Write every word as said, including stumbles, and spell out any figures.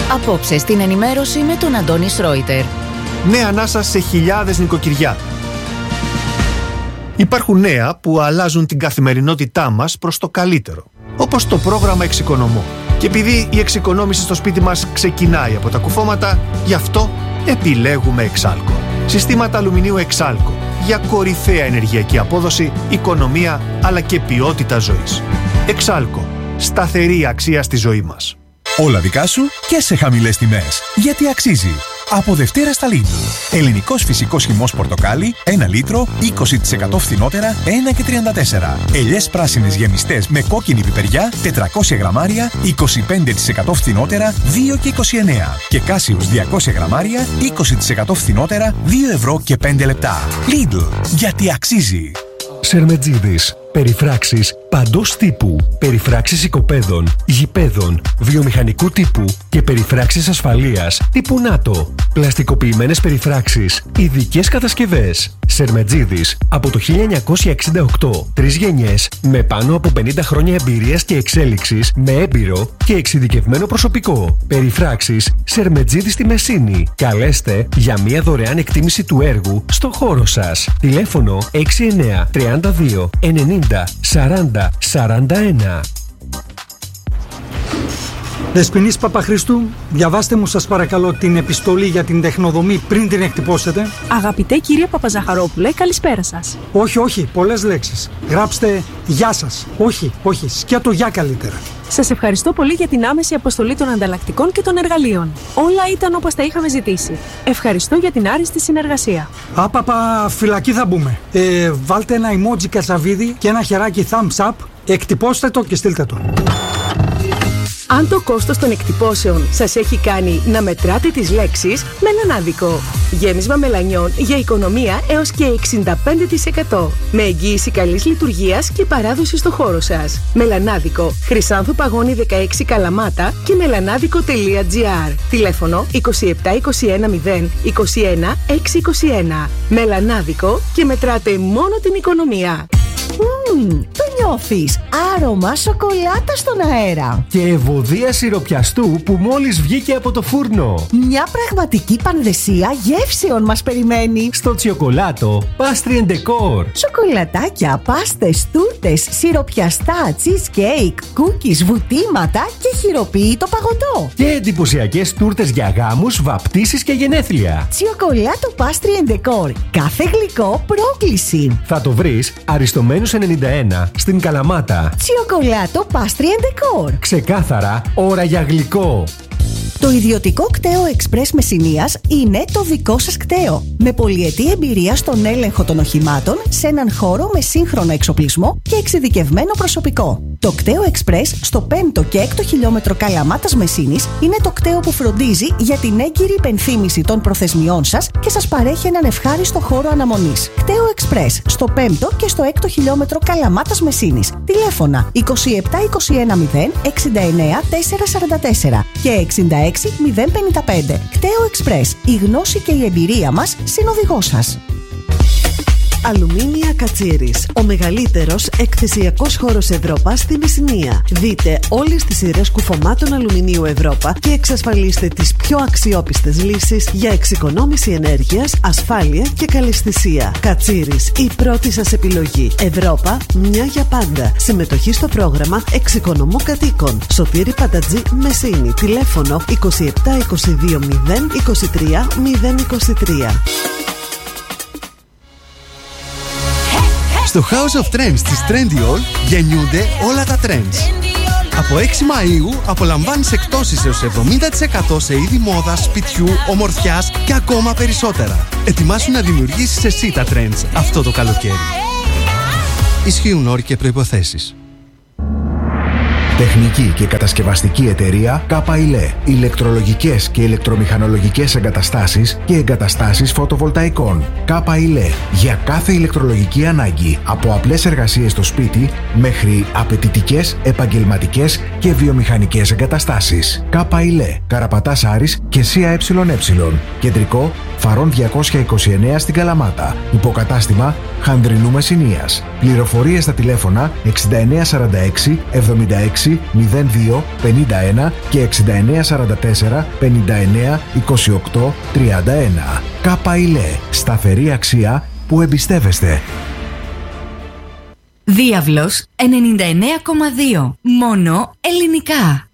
Απόψε στην ενημέρωση με τον Αντώνη Σρόιτερ. Νέα ανάσα σε χιλιάδες νοικοκυριά. Υπάρχουν νέα που αλλάζουν την καθημερινότητά μας προς το καλύτερο. Όπως το πρόγραμμα Εξοικονομώ. Και επειδή η εξοικονόμηση στο σπίτι μας ξεκινάει από τα κουφώματα, γι' αυτό επιλέγουμε Εξάλκο. Συστήματα αλουμινίου Εξάλκο για κορυφαία ενεργειακή απόδοση, οικονομία αλλά και ποιότητα ζωής. Εξάλκο. Σταθερή αξία στη ζωή μας. Όλα δικά σου και σε χαμηλές τιμές. Γιατί αξίζει. Από Δευτέρα στα Lidl. Ελληνικός φυσικός χυμός πορτοκάλι, ένα λίτρο, είκοσι τοις εκατό φθηνότερα, ένα και τριάντα τέσσερα. Ελιές πράσινες γεμιστές με κόκκινη πιπεριά, τετρακόσια γραμμάρια, είκοσι πέντε τοις εκατό φθηνότερα, δύο και είκοσι εννέα. Και Κάσιους διακόσια γραμμάρια, είκοσι τοις εκατό φθηνότερα, δύο ευρώ και πέντε λεπτά. Lidl. Γιατί αξίζει. Σερμετζίδης. Περιφράξεις παντός τύπου. Περιφράξεις οικοπαίδων, γηπέδων, βιομηχανικού τύπου και περιφράξεις ασφαλείας τύπου ΝΑΤΟ. Πλαστικοποιημένες περιφράξεις, ειδικές κατασκευές. Σερμετζίδης από το χίλια εννιακόσια εξήντα οκτώ. Τρεις γενιές με πάνω από πενήντα χρόνια εμπειρίας και εξέλιξης με έμπειρο και εξειδικευμένο προσωπικό. Περιφράξεις Σερμετζίδης στη Μεσίνη. Καλέστε για μια δωρεάν εκτίμηση του έργου στο χώρο σας. Τηλέφωνο έξι εννέα τριάντα δύο ενενήντα σαράντα σαράντα ένα. Δεσποινής Παπαχρήστου, διαβάστε μου σας παρακαλώ την επιστολή για την τεχνοδομή πριν την εκτυπώσετε. Αγαπητέ κύριε Παπαζαχαρόπουλε, καλησπέρα σας. Όχι, όχι, πολλές λέξεις. Γράψτε γεια σας. Όχι, όχι, σκέτο γεια καλύτερα. Σας ευχαριστώ πολύ για την άμεση αποστολή των ανταλλακτικών και των εργαλείων. Όλα ήταν όπως τα είχαμε ζητήσει. Ευχαριστώ για την άριστη συνεργασία. Άπαπα, φυλακή θα μπούμε. Ε, βάλτε ένα emoji κατσαβίδι και ένα χεράκι thumbs up, εκτυπώστε το και στείλτε το. Αν το κόστος των εκτυπώσεων σας έχει κάνει να μετράτε τις λέξεις, μελανάδικο. Γέμισμα μελανιών για οικονομία έως και εξήντα πέντε τοις εκατό. Με εγγύηση καλής λειτουργίας και παράδοση στο χώρο σας. Μελανάδικο. Χρυσάνθου Παγώνη δεκαέξι Καλαμάτα και μελανάδικο τελεία τζι άρ. Τηλέφωνο είκοσι επτά είκοσι ένα μηδέν είκοσι ένα έξι είκοσι ένα. Μελανάδικο και μετράτε μόνο την οικονομία. Μμμ, το νιώθεις. Άρωμα σοκολάτα στον αέρα. Και ευωδία σιροπιαστού που μόλις βγήκε από το φούρνο. Μια πραγματική πανδεσία γεύσεων μας περιμένει. Στο Τσιοκολάτο Pastry and Decor. Σοκολατάκια, πάστες, τούρτες, σιροπιαστά, cheesecake, cookies, βουτήματα και χειροποίητο παγωτό. Και εντυπωσιακές τούρτες για γάμους, βαπτίσεις και γενέθλια. Τσιοκολάτο Pastry and Decor. Κάθε γλυκό πρόκληση. Θα το βρεις αριστομένους ενενήντα ένα στην Καλαμάτα. Τσιοκολάτο Pastry and Decor. Ξεκάθαρα ώρα για γλυκό. Το ιδιωτικό κτέο Express Μεσσηνίας είναι το δικό σας κτέο. Με πολυετή εμπειρία στον έλεγχο των οχημάτων σε έναν χώρο με σύγχρονο εξοπλισμό και εξειδικευμένο προσωπικό. Το κτέο Express στο πέμπτο και έκτο χιλιόμετρο Καλαμάτας Μεσσήνης είναι το κτέο που φροντίζει για την έγκυρη υπενθύμηση των προθεσμιών σας και σας παρέχει έναν ευχάριστο χώρο αναμονής. Κτέο Express στο πέμπτο και στο έκτο χιλιόμετρο Καλαμάτας Μεσσήνης. Τηλέφωνα είκοσι επτά είκοσι ένα μηδέν εξήντα εννέα τετρακόσια σαράντα τέσσερα και εξήντα έξι μηδέν πενήντα πέντε. Κτέο Express. Η γνώση και η εμπειρία μας συνοδηγός σας. Αλουμίνια Κατσίρης, ο μεγαλύτερος εκθεσιακός χώρος Ευρώπα στη Μεσσηνία. Δείτε όλες τις σειρές κουφωμάτων αλουμινίου Ευρώπα και εξασφαλίστε τις πιο αξιόπιστες λύσεις για εξοικονόμηση ενέργειας, ασφάλεια και καλαισθησία. Κατσίρης, η πρώτη σας επιλογή. Ευρώπα, μια για πάντα. Συμμετοχή στο πρόγραμμα Εξοικονομώ Κατοίκων. Σωτήρη Παντατζή, Μεσσήνη. Τηλέφωνο είκοσι επτά είκοσι δύο μηδέν είκοσι τρία μηδέν είκοσι τρία. Στο House of Trends της Trendyol γεννιούνται όλα τα trends. Από έξι Μαΐου απολαμβάνεις εκτόσεις έως εβδομήντα τοις εκατό σε είδη μόδας, σπιτιού, ομορφιάς και ακόμα περισσότερα. Ετοιμάσου να δημιουργήσεις εσύ τα trends αυτό το καλοκαίρι. Ισχύουν όροι και προϋποθέσεις. Τεχνική και κατασκευαστική εταιρεία ΚΑΠΑΙΛΕ. Ηλεκτρολογικές και ηλεκτρομηχανολογικές εγκαταστάσεις και εγκαταστάσεις φωτοβολταϊκών. ΚΑΠΑΙΛΕ. Για κάθε ηλεκτρολογική ανάγκη. Από απλές εργασίες στο σπίτι μέχρι απαιτητικές, επαγγελματικές και βιομηχανικές εγκαταστάσεις. ΚΑΠΑΙΛΕ. Καραπατάς Άρης και ΣΥΑ ΕΕ. Κεντρικό Φαρών διακόσια είκοσι εννέα στην Καλαμάτα. Υποκατάστημα Χανδρινού Μεσσηνίας. Πληροφορίες στα τηλέφωνα εξήντα εννέα σαράντα έξι εβδομήντα έξι μηδέν δύο πενήντα ένα και εξήντα εννέα σαράντα τέσσερα πενήντα εννέα είκοσι οκτώ τριάντα ένα. ΚΑΠΑ-ΙΛΕ. Σταθερή αξία που εμπιστεύεστε. Διάβλος ενενήντα εννέα κόμμα δύο. Μόνο ελληνικά.